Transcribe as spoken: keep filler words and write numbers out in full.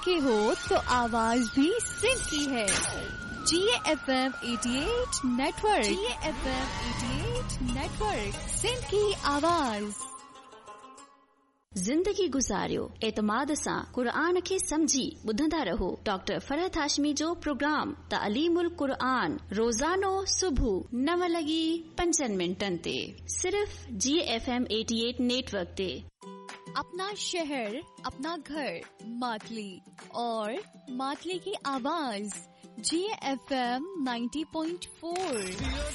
के हो तो आवाज भी सिंध की है। जी एफ एम अठासी नेटवर्क, जी एफ एम अठासी नेटवर्क, सिंध की आवाज। ज़िंदगी गुज़ारियो एतमाद सां क़ुरान खे समझी ॿुधंदा रहो। डॉक्टर फरहत हाशमी जो प्रोग्राम तालीमुल क़ुरान रोज़ानो सुबुह नव लॻी पंजनि मिंटनि ते सिर्फ़ जी एफ एम अठासी नेटवर्क ते। अपना शहर, अपना घर, मातली और मातली की आवाज जी एफ एम नब्बे पॉइंट चार।